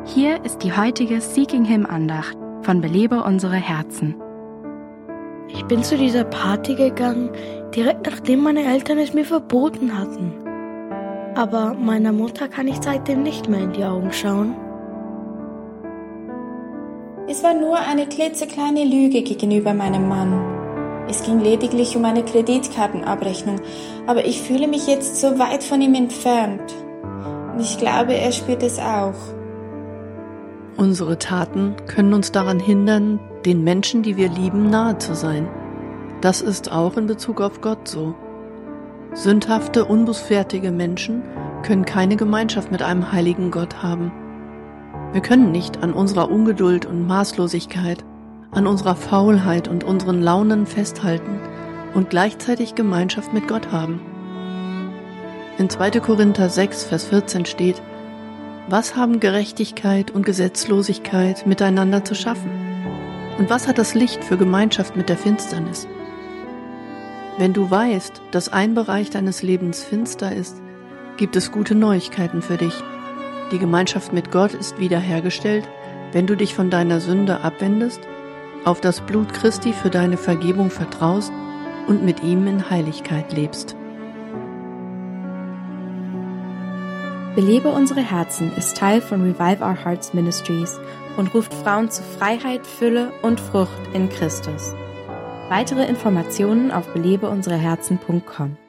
Hier ist die heutige Seeking Him Andacht von Belebe unsere Herzen. Ich bin zu dieser Party gegangen, direkt nachdem meine Eltern es mir verboten hatten. Aber meiner Mutter kann ich seitdem nicht mehr in die Augen schauen. Es war nur eine klitzekleine Lüge gegenüber meinem Mann. Es ging lediglich um eine Kreditkartenabrechnung, aber ich fühle mich jetzt so weit von ihm entfernt. Und ich glaube, er spürt es auch. Unsere Taten können uns daran hindern, den Menschen, die wir lieben, nahe zu sein. Das ist auch in Bezug auf Gott so. Sündhafte, unbußfertige Menschen können keine Gemeinschaft mit einem heiligen Gott haben. Wir können nicht an unserer Ungeduld und Maßlosigkeit, an unserer Faulheit und unseren Launen festhalten und gleichzeitig Gemeinschaft mit Gott haben. In 2. Korinther 6, Vers 14 steht: Was haben Gerechtigkeit und Gesetzlosigkeit miteinander zu schaffen? Und was hat das Licht für Gemeinschaft mit der Finsternis? Wenn du weißt, dass ein Bereich deines Lebens finster ist, gibt es gute Neuigkeiten für dich. Die Gemeinschaft mit Gott ist wiederhergestellt, wenn du dich von deiner Sünde abwendest, auf das Blut Christi für deine Vergebung vertraust und mit ihm in Heiligkeit lebst. Belebe unsere Herzen ist Teil von Revive Our Hearts Ministries und ruft Frauen zu Freiheit, Fülle und Frucht in Christus. Weitere Informationen auf belebeunsereherzen.com.